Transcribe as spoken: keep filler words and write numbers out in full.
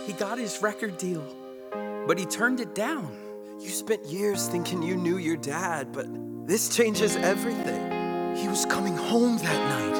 He got his record deal, but he turned it down. You spent years thinking you knew your dad, but this changes everything. He was coming home that night.